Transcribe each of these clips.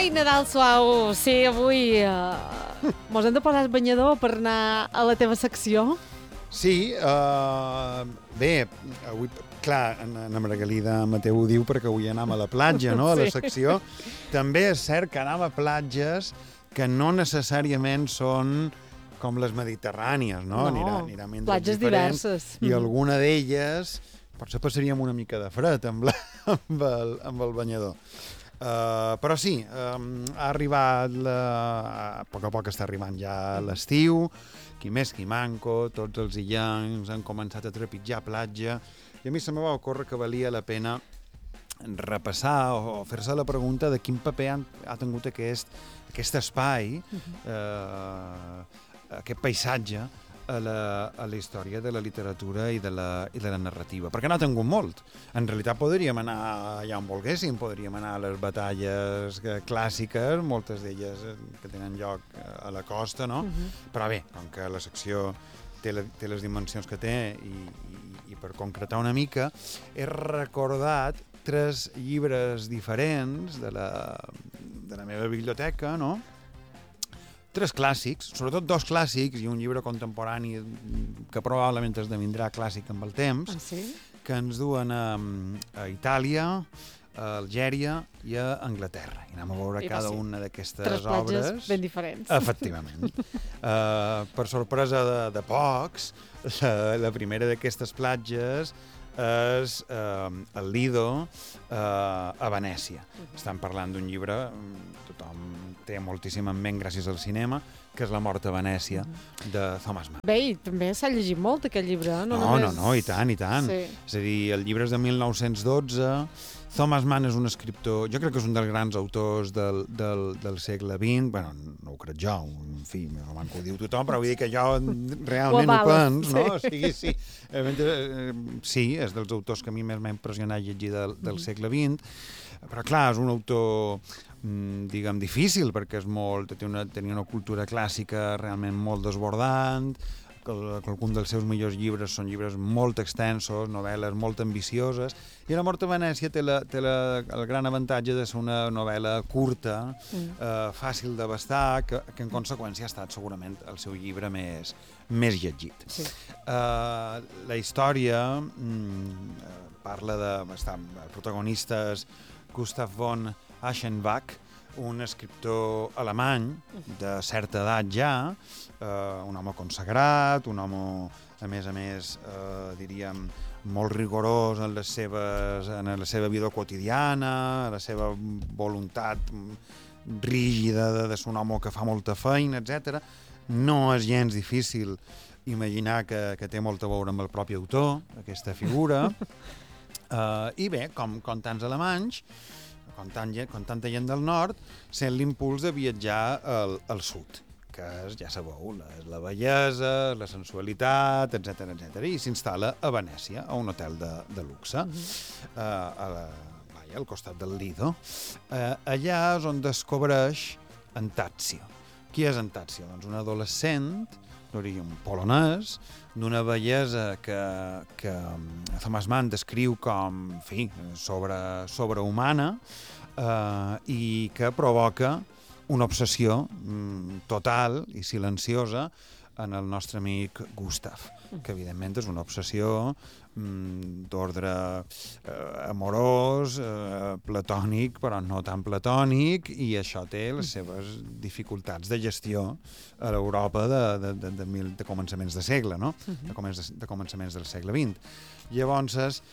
Ai, Nadal suau, sí, avui mos hem de posar el banyador per anar a la teva secció. Sí, bé, avui, clar, en Margalida Mateu ho diu perquè avui anam a la platja, no?, a la secció. També és cert que anam a platges que no necessàriament són com les mediterrànies, no? Anirem a platges diverses. I alguna d'elles potser passaríem una mica de fred amb el banyador. Però sí, ha arribat, a poc està arribant ja l'estiu, qui més qui manco, tots els illencs han començat a trepitjar platja, i a mi se me va ocórrer que valia la pena repassar o fer-se la pregunta de quin paper ha tingut aquest espai, aquest paisatge, a la història de la literatura i de la narrativa. Perquè no ha tingut molt. En realitat podríem anar allà on volguéssim, podríem anar a les batalles clàssiques, moltes d'elles que tenen lloc a la costa, no? Però bé, com que la secció té les dimensions que té i per concretar una mica, he recordat 3 llibres diferents de la meva biblioteca, no?, 3 clàssics, sobretot 2 clàssics i un llibre contemporani que probablement esdevindrà clàssic amb el temps, que ens duen a Itàlia, a Algèria i a Anglaterra. I anem a veure cada una d'aquestes obres. 3 platges ben diferents. Efectivament. Per sorpresa de pocs, la primera d'aquestes platges és el Lido a Venècia. Estan parlant d'un llibre, tothom té moltíssim en ment gràcies al cinema, que és La mort a Venècia, de Thomas Mann. Bé, i també s'ha llegit molt aquest llibre, No, i tant, i tant. Sí. És a dir, el llibre és de 1912, Thomas Mann és un escriptor, jo crec que és un dels grans autors del segle XX, bueno, no ho crec jo, en fi, no que ho diu tothom, però vull dir que jo realment ho penso, no? O sigui, sí. Sí, és dels autors que a mi més m'ha impressionat llegir del segle XX, però clar, és un autor, diguem, difícil, perquè tenia una cultura clàssica realment molt desbordant, que algun dels seus millors llibres són llibres molt extensos, novel·les molt ambicioses, i La mort a Venècia té el gran avantatge de ser una novel·la curta, fàcil d'abastar, que en conseqüència ha estat segurament el seu llibre més llegit. Sí. La història parla el protagonista és Gustav von Aschenbach, un escriptor alemany de certa edat ja, un home consagrat, un home, a més, diríem, molt rigorós en la seva vida quotidiana, la seva voluntat rígida de ser un home que fa molta feina, etc. No és gens difícil imaginar que té molt a veure amb el propi autor, aquesta figura. I bé, com tants alemanys, com tanta gent del nord, sent l'impuls de viatjar al sud, que és, ja sabeu, la bellesa, la sensualitat, etc. I s'instal·la a Venècia, a un hotel de luxe, al costat del Lido. Allà és on descobreix en Tadzio. Qui és en Tadzio? Doncs un adolescent d'origen polonès, d'una bellesa que Thomas Mann descriu com, en fi, sobrehumana, i que provoca una obsessió total i silenciosa en el nostre amic Gustav, que evidentment és una obsessió d'ordre amorós, platònic, però no tan platònic, i això té les seves dificultats de gestió a l'Europa de començaments de segle, no? De començaments del segle XX. Llavors,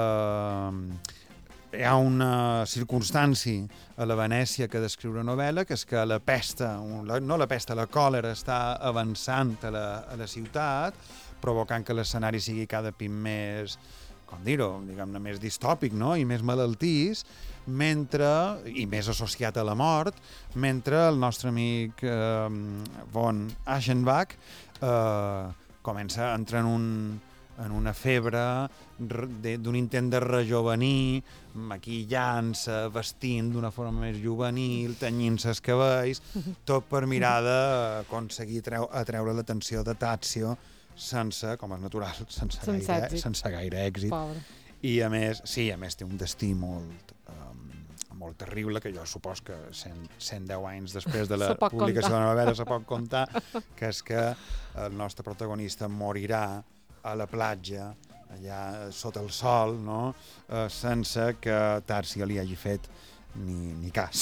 hi ha una circumstància a la Venècia que descriu la novel·la, que és que la còlera està avançant a la ciutat, provocant que l'escenari sigui cada cop més, com dir-ho, diguem-ne, més distòpic, no?, i més malaltís, i més associat a la mort, mentre el nostre amic von Aschenbach comença a entrar en una febre d'un intent de rejovenir, maquillant-se, vestint d'una forma més juvenil, tenyint-se els cabells, tot per mirar d'aconseguir atreure l'atenció de Tadzio sense, com és natural, sense gaire èxit. Pobre. I a més té un destí molt molt terrible, que jo supos que 110 anys després de la publicació de la novel·la se pot comptar, que és que el nostre protagonista morirà a la platja, allà sota el sol, no? Sense que Tàrsia li hagi fet ni cas.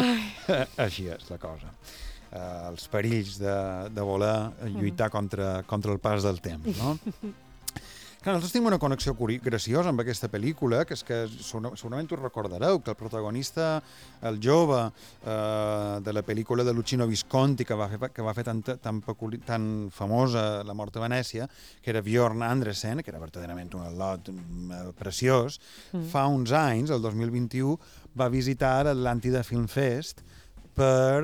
Així és la cosa. Els perills de voler lluitar contra el pas del temps, no? Clar, nosaltres tenim una connexió graciosa amb aquesta pel·lícula, que és que segurament us recordareu que el protagonista, el jove de la pel·lícula de Luchino Visconti, que va fer tan famosa La mort a Venècia, que era Björn Andresen, que era verdaderament un al·lot preciós, fa uns anys, el 2021, va visitar l'Atlàntida Film Fest per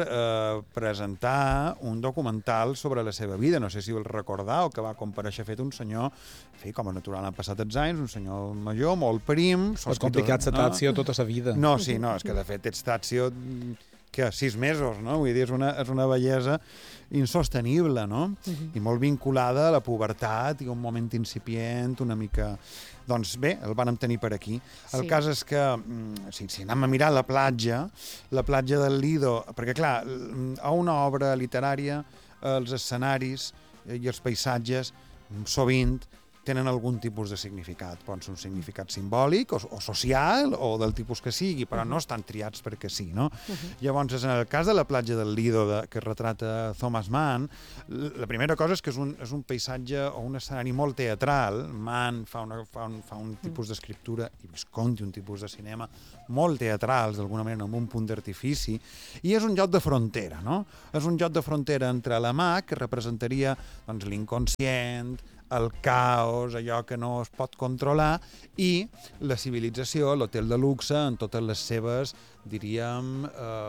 presentar un documental sobre la seva vida. No sé si el recordeu, que va comparèixer fet un senyor, com a natural han passat els anys, un senyor major, molt prim. És complicat ser Tàtzio tota sa vida. No, sí, no, és que de fet ets Tàtzio que 6 mesos, no? Vull dir, és una bellesa insostenible, no? I molt vinculada a la pubertat i un moment incipient, una mica... Doncs bé, el vàrem tenir per aquí. El cas és que, si anem a mirar la platja del Lido, perquè clar, a una obra literària els escenaris i els paisatges sovint tenen algun tipus de significat. Pot ser un significat simbòlic o social o del tipus que sigui, però no estan triats perquè sí, no? Llavors, en el cas de la platja del Lido que retrata Thomas Mann, la primera cosa és que és un paisatge o un escenari molt teatral. Mann fa un tipus d'escriptura i Visconti un tipus de cinema molt teatrals, d'alguna manera, amb un punt d'artifici, i és un lloc de frontera, no? És un lloc de frontera entre la mà, que representaria l'inconscient, el caos, allò que no es pot controlar, i la civilització, l'hotel de luxe, en totes les seves, diríem,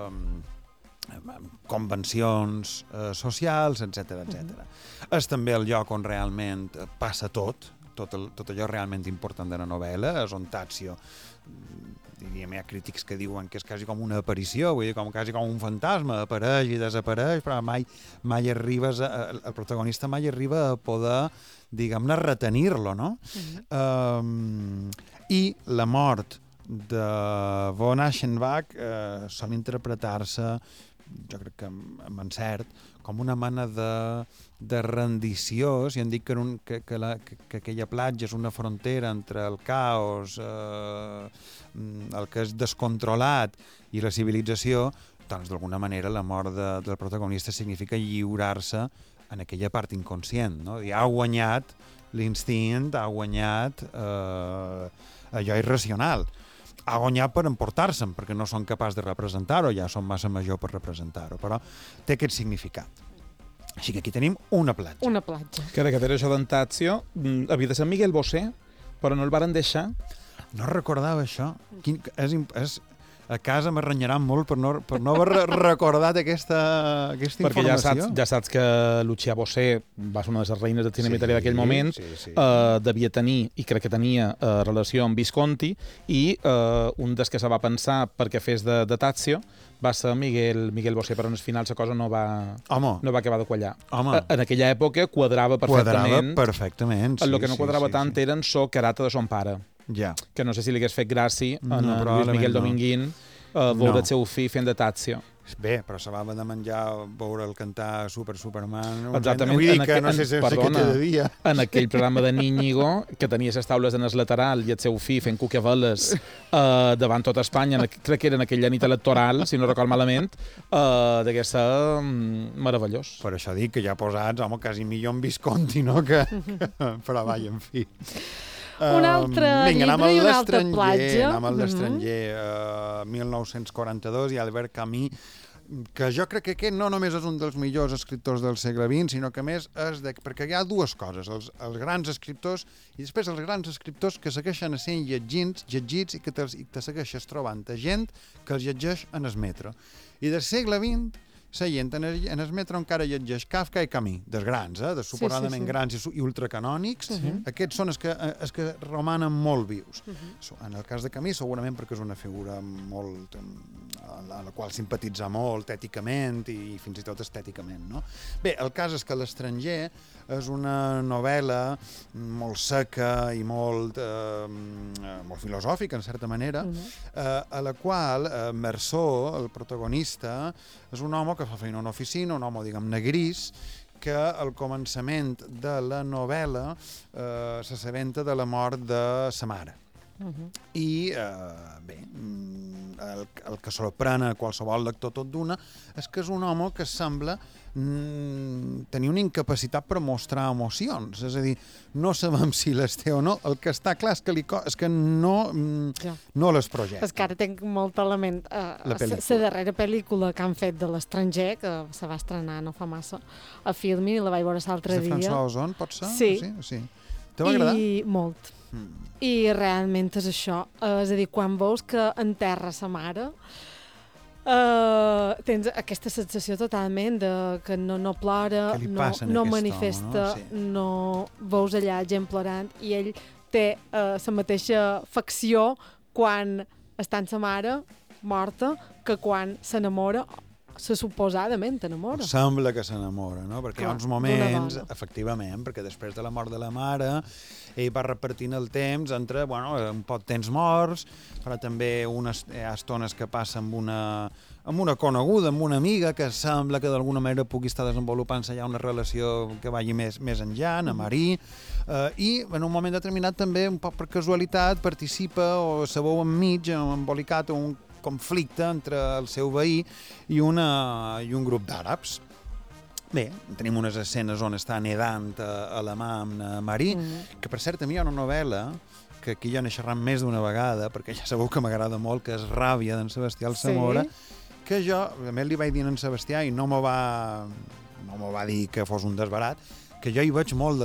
convencions socials, etc. És també el lloc on realment passa tot allò realment important de la novel·la, és on Tàtzio, diríem, hi ha crítics que diuen que és quasi com una aparició, vull dir, quasi com un fantasma, apareix i desapareix, però mai arribes, el protagonista mai arriba a poder, diguem-ne, retenir-lo, no? I la mort de von Aschenbach sol interpretar-se, jo crec que amb encert, com una mena de rendició. Si han dit que aquella platja és una frontera entre el caos, el que és descontrolat, i la civilització, doncs d'alguna manera la mort del protagonista significa lliurar-se en aquella part inconscient, no? I ha guanyat l'instint, ha guanyat allò irracional. Ha guanyat per emportar-se'n, perquè no són capaços de representar-ho, ja són massa major per representar-ho, però té aquest significat. Així que aquí tenim una platja. Una platja. Que era això d'en Tàtzio, havia de ser Miguel Bosé, però no el varen deixar. No recordava això. A casa m'arranyaran molt per no haver recordat aquesta informació. Perquè ja saps que Lucia Bosé va ser una de les reines del cinema italià d'aquell moment, devia tenir, i crec que tenia, relació amb Visconti, i un dels que se va pensar perquè fes de Tàtzio va ser Miguel Bosé, però al final la cosa no va acabar de quallar. En aquella època quadrava perfectament. El que no quadrava tant era en so carata de son pare. Que no sé si li hagués fet gràcia a Luis Miguel Dominguín veure el seu fill fent de Tàtzio. Bé, però se va de menjar veure'l cantar Superman. Exactament. Vull dir que no sé què té de dia. En aquell programa de Íñigo, que tenia les taules en el lateral i el seu fill fent cucaveles davant tota Espanya, crec que era en aquella nit electoral, si no record malament, degué ser meravellós. Per això dic que ja posats, quasi millor en Visconti, no? Però vaja, en fi. Un altre llibre i una altra platja. Anem a l'Estranger, 1942, i Albert Camus, que jo crec que aquest no només és un dels millors escriptors del segle XX, sinó que més és perquè hi ha dues coses, els grans escriptors i després els grans escriptors que segueixen sent llegits i que te segueixes trobant gent que els llegeix en el metro. I del segle XX, seient en el metro encara llegeix Kafka i Camus, dels grans, dels suposadament grans i ultracanònics. Aquests són els que romanen molt vius. En el cas de Camus, segurament perquè és una figura molt la qual simpatitzar molt èticament i fins i tot estèticament, no? Bé, el cas és que L'estranger és una novel·la molt seca i molt filosòfica, en certa manera, a la qual Meursault, el protagonista, és un home que fa feina a una oficina, un home, diguem-ne, gris, que al començament de la novel·la s'assabenta de la mort de sa mare. I bé, el que sorprèn a qualsevol lector tot d'una és que és un home que sembla tenir una incapacitat per mostrar emocions, és a dir, no sabem si les té o no, el que està clar és que no les projecta. És que ara tenc molt element. La darrera pel·lícula que han fet de L'Estranger, que se va estrenar no fa massa a Filmin i la vaig veure l'altre dia. De François Ozon, pot ser? Sí. Te va agradar? Molt. I realment és això. És a dir, quan veus que enterra sa mare, tens aquesta sensació totalment de que no plora, no manifesta, no veus allà gent plorant, i ell té la mateixa facció quan està amb sa mare morta que quan s'enamora, suposadament enamora. Sembla que s'enamora, no? Perquè hi ha uns moments, efectivament, perquè després de la mort de la mare ell va repartint el temps entre, un pot temps morts, però també hi ha estones que passa amb una coneguda, amb una amiga, que sembla que d'alguna manera pugui estar desenvolupant-se ja una relació que vagi més enllà, a Marie, i en un moment determinat també, un poc per casualitat, participa o se veu enmig, embolicat a un conflicte entre el seu veí i un grup d'àrabs. Bé, tenim unes escenes on està nedant a la mà amb Marie, que per cert a mi hi ha una novel·la que aquí ja n'he xerrat més d'una vegada, perquè ja sabeu que m'agrada molt, que és Ràbia d'en Sebastià Alsamora, que jo, a més li vaig dir a en Sebastià i no me va dir que fos un desbarat, que jo hi veig molt